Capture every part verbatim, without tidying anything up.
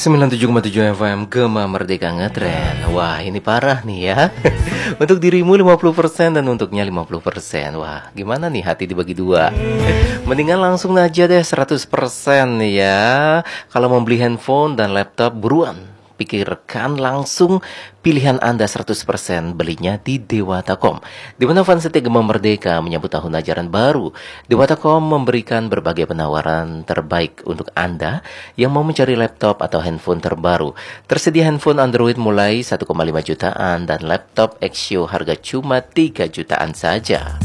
sembilan puluh tujuh koma tujuh F M Gema Merdeka Ngetren. Wah, ini parah nih ya. Untuk dirimu lima puluh persen dan untuknya lima puluh persen. Wah, gimana nih hati dibagi dua? Mendingan langsung aja deh seratus persen ya. Kalau mau beli handphone dan laptop, buruan pikirkan langsung pilihan Anda seratus persen belinya di Dewata titik com. Di mana fans setia Gema Merdeka menyambut tahun ajaran baru. Dewata titik com memberikan berbagai penawaran terbaik untuk Anda yang mau mencari laptop atau handphone terbaru. Tersedia handphone Android mulai satu koma lima jutaan dan laptop Axio harga cuma tiga jutaan saja.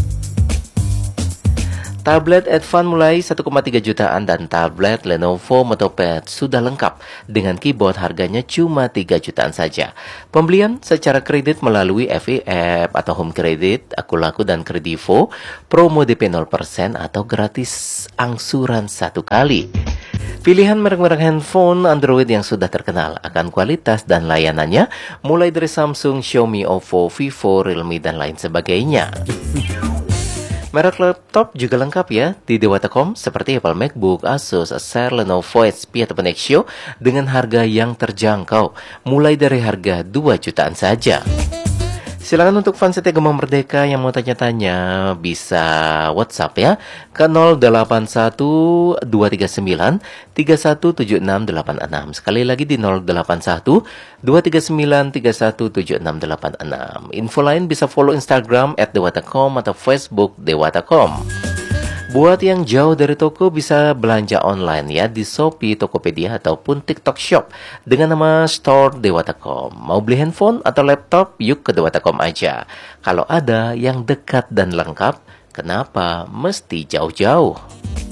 Tablet Advan mulai satu koma tiga jutaan dan tablet Lenovo Motopad sudah lengkap dengan keyboard harganya cuma tiga jutaan saja. Pembelian secara kredit melalui F I F atau Home Credit, Akulaku dan Kredivo, promo D P nol persen atau gratis angsuran satu kali. Pilihan merek-merek handphone Android yang sudah terkenal akan kualitas dan layanannya mulai dari Samsung, Xiaomi, Oppo, Vivo, Realme dan lain sebagainya. Merek laptop juga lengkap ya di Dewata titik com seperti Apple MacBook, Asus, Acer, Lenovo, H P ataupun Axio dengan harga yang terjangkau mulai dari harga dua jutaan saja. Silakan untuk fans setia Gema Merdeka yang mau tanya-tanya bisa WhatsApp ya ke nol delapan satu dua tiga sembilan tiga satu tujuh enam delapan enam. Sekali lagi di nol delapan satu dua tiga sembilan tiga satu tujuh enam delapan enam. Info lain bisa follow Instagram at dewata titik com atau Facebook Dewata titik com. Buat yang jauh dari toko bisa belanja online ya di Shopee, Tokopedia ataupun TikTok Shop dengan nama Store Dewata titik com. Mau beli handphone atau laptop, yuk ke Dewata titik com aja. Kalau ada yang dekat dan lengkap, kenapa mesti jauh-jauh?